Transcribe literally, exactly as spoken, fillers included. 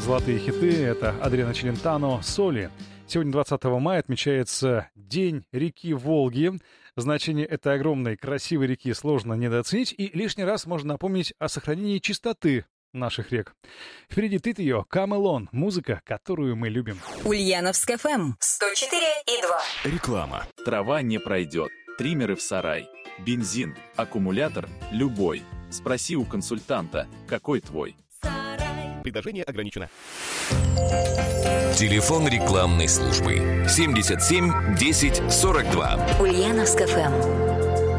Золотые хиты — это Адриано Челентано «Соли». Сегодня, двадцатого мая, отмечается День реки Волги. Значение этой огромной красивой реки сложно недооценить, и лишний раз можно напомнить о сохранении чистоты наших рек. Впереди «Ты ее», Come Alone, музыка, которую мы любим. Ульяновск эф эм сто четыре и два. Реклама. Трава не пройдет. Триммеры в сарай. Бензин, аккумулятор, любой. Спроси у консультанта, какой твой. Предложение ограничено. Телефон рекламной службы семьдесят семь десять сорок два. Ульяновск эф эм.